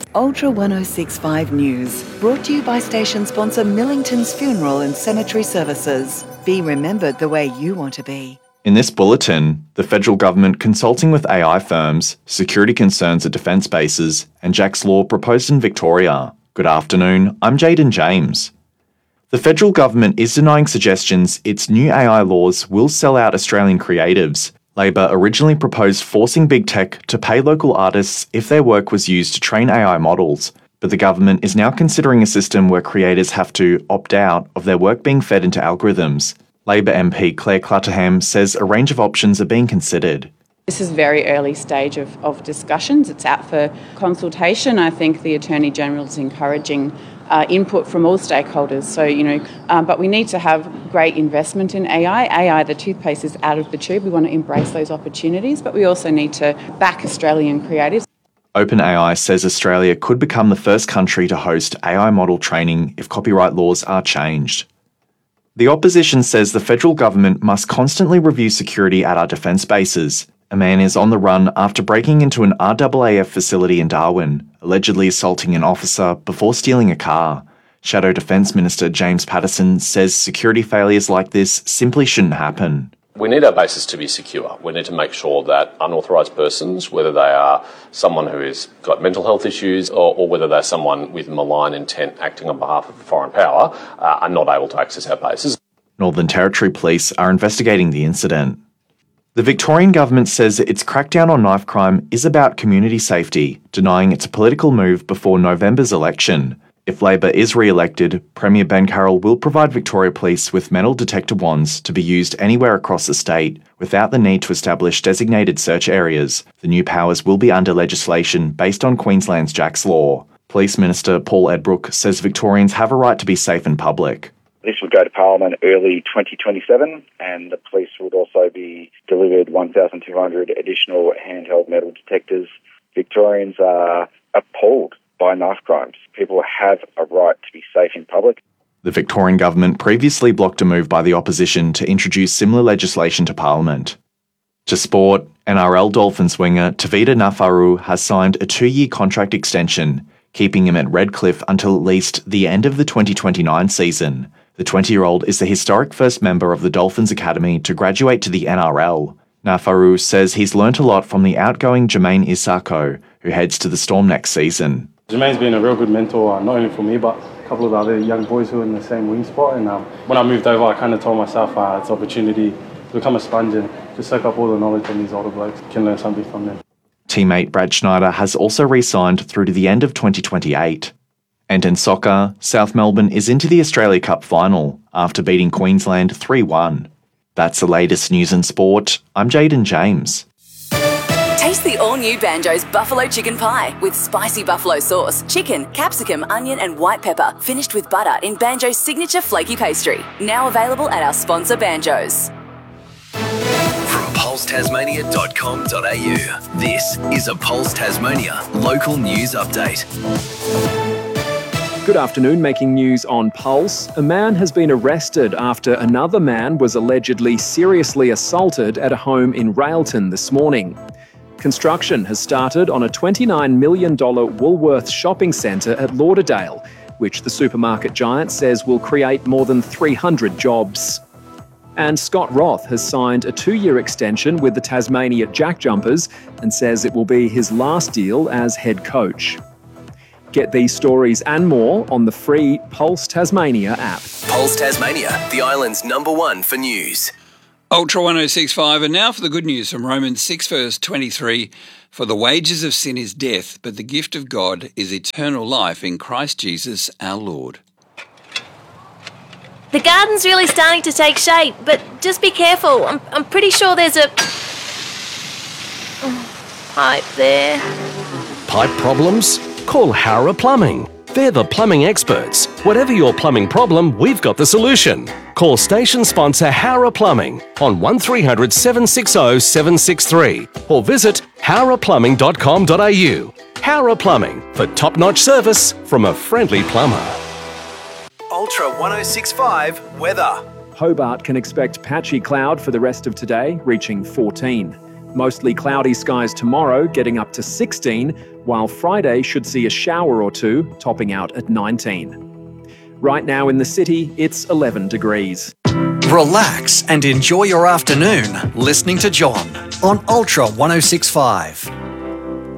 Ultra 1065 News, brought to you by station sponsor Millington's Funeral and Cemetery Services. Be remembered the way you want to be. In this bulletin, the federal government consulting with AI firms, security concerns at defence bases, and Jack's Law proposed in Victoria. Good afternoon, I'm Jaden James. The federal government is denying suggestions its new AI laws will sell out Australian creatives. Labor originally proposed forcing big tech to pay local artists if their work was used to train AI models, but the government is now considering a system where creators have to opt out of their work being fed into algorithms. Labor MP Claire Clutterham says a range of options are being considered. This is very early stage of discussions. It's out for consultation. I think the Attorney-General is encouraging input from all stakeholders. But we need to have great investment in AI. AI, the toothpaste, is out of the tube. We want to embrace those opportunities, but we also need to back Australian creatives. OpenAI says Australia could become the first country to host AI model training if copyright laws are changed. The opposition says the federal government must constantly review security at our defence bases. A man is on the run after breaking into an RAAF facility in Darwin, allegedly assaulting an officer before stealing a car. Shadow Defence Minister James Patterson says security failures like this simply shouldn't happen. We need our bases to be secure. We need to make sure that unauthorised persons, whether they are someone who has got mental health issues or whether they're someone with malign intent acting on behalf of a foreign power, are not able to access our bases. Northern Territory Police are investigating the incident. The Victorian government says its crackdown on knife crime is about community safety, denying it's a political move before November's election. If Labor is re-elected, Premier Ben Carroll will provide Victoria Police with metal detector wands to be used anywhere across the state, without the need to establish designated search areas. The new powers will be under legislation based on Queensland's Jack's Law. Police Minister Paul Edbrook says Victorians have a right to be safe in public. This would go to Parliament early 2027, and the police would also be delivered 1,200 additional handheld metal detectors. Victorians are appalled by knife crimes. People have a right to be safe in public. The Victorian government previously blocked a move by the opposition to introduce similar legislation to Parliament. To sport, NRL Dolphins winger Tevita Nafaru has signed a 2-year contract extension, keeping him at Redcliffe until at least the end of the 2029 season. The 20-year-old is the historic first member of the Dolphins Academy to graduate to the NRL. Nafaru says he's learnt a lot from the outgoing Jermaine Isako, who heads to the Storm next season. Jermaine's been a real good mentor, not only for me, but a couple of other young boys who are in the same wing spot. And when I moved over, I kind of told myself it's an opportunity to become a sponge and just soak up all the knowledge from these older blokes. Can learn something from them. Teammate Brad Schneider has also re-signed through to the end of 2028. And in soccer, South Melbourne is into the Australia Cup final after beating Queensland 3-1. That's the latest news and sport. I'm Jaden James. Taste the all-new Banjo's Buffalo Chicken Pie with spicy buffalo sauce, chicken, capsicum, onion and white pepper, finished with butter in Banjo's signature flaky pastry. Now available at our sponsor Banjo's. From pulsetasmania.com.au, this is a Pulse Tasmania local news update. Good afternoon, making news on Pulse. A man has been arrested after another man was allegedly seriously assaulted at a home in Railton this morning. Construction has started on a $29 million Woolworths shopping centre at Lauderdale, which the supermarket giant says will create more than 300 jobs. And Scott Roth has signed a 2-year extension with the Tasmania Jack Jumpers and says it will be his last deal as head coach. Get these stories and more on the free Pulse Tasmania app. Pulse Tasmania, the island's #1 for news. Ultra 1065, and now for the good news from Romans 6 verse 23. For the wages of sin is death, but the gift of God is eternal life in Christ Jesus our Lord. The garden's really starting to take shape, but just be careful. I'm pretty sure there's a pipe there. Pipe problems? Call Howrah Plumbing. They're the plumbing experts. Whatever your plumbing problem, we've got the solution. Call station sponsor Howrah Plumbing on 1300 760 763 or visit howrahplumbing.com.au. Howrah Plumbing for top-notch service from a friendly plumber. Ultra 1065 weather. Hobart can expect patchy cloud for the rest of today, reaching 14. Mostly cloudy skies tomorrow, getting up to 16, while Friday should see a shower or two, topping out at 19. Right now in the city, it's 11 degrees. Relax and enjoy your afternoon listening to John on Ultra 1065.